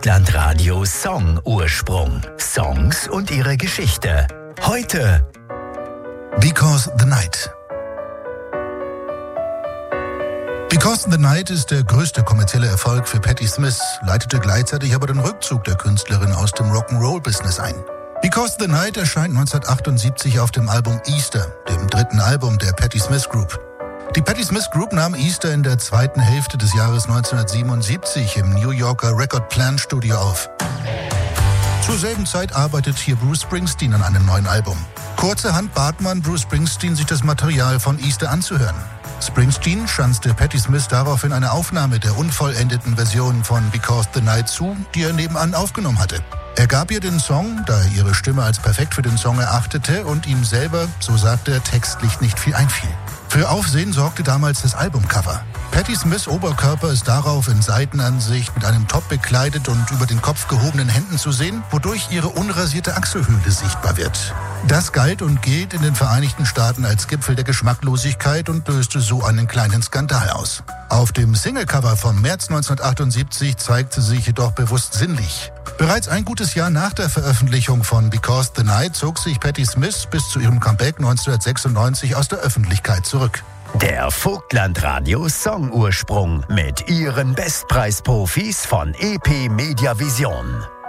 Vogtlandradio Song Ursprung. Songs und ihre Geschichte. Heute Because the Night. Because the Night ist der größte kommerzielle Erfolg für Patti Smith, leitete gleichzeitig aber den Rückzug der Künstlerin aus dem Rock'n'Roll-Business ein. Because the Night erscheint 1978 auf dem Album Easter, dem dritten Album der Patti Smith Group. Die Patti Smith Group nahm Easter in der zweiten Hälfte des Jahres 1977 im New Yorker Record Plant Studio auf. Zur selben Zeit arbeitet hier Bruce Springsteen an einem neuen Album. Kurzerhand bat man Bruce Springsteen, sich das Material von Easter anzuhören. Springsteen schanzte Patti Smith daraufhin eine Aufnahme der unvollendeten Version von Because the Night zu, die er nebenan aufgenommen hatte. Er gab ihr den Song, da er ihre Stimme als perfekt für den Song erachtete und ihm selber, so sagte er, textlich nicht viel einfiel. Für Aufsehen sorgte damals das Albumcover. Patti Smiths Oberkörper ist darauf in Seitenansicht mit einem Top bekleidet und über den Kopf gehobenen Händen zu sehen, wodurch ihre unrasierte Achselhöhle sichtbar wird. Das galt und gilt in den Vereinigten Staaten als Gipfel der Geschmacklosigkeit und löste so einen kleinen Skandal aus. Auf dem Singlecover vom März 1978 zeigt sie sich jedoch bewusst sinnlich. Bereits ein gutes Jahr nach der Veröffentlichung von Because the Night zog sich Patti Smith bis zu ihrem Comeback 1996 aus der Öffentlichkeit zurück. der Vogtlandradio Song Ursprung mit ihren Bestpreisprofis von EP Media Vision.